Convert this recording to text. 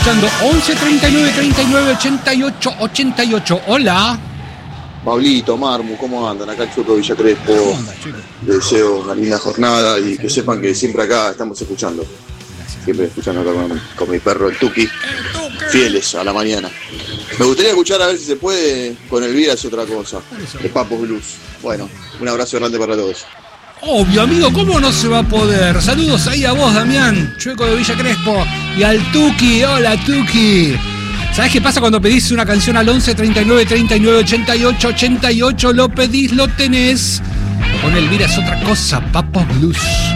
escuchando 11 39 39 88 88. Hola. Pablito, Marmu, ¿cómo andan? Acá el Chueco Villa Crespo. ¿Cómo andas, chico? Les deseo una linda jornada y que sepan que siempre acá estamos escuchando. Siempre escuchando acá con mi perro, el Tuki. Fieles a la mañana. Me gustaría escuchar a ver si se puede con Elvira es otra cosa. De Papos Blues. Bueno, un abrazo grande para todos. Obvio, amigo, ¿cómo no se va a poder? Saludos ahí a vos, Damián, Chueco de Villa Crespo, y al Tuki. Hola, Tuki. ¿Sabés qué pasa cuando pedís una canción al 11 39 39 88 88? Lo pedís, lo tenés. Con Elvira es otra cosa, Papos Blues.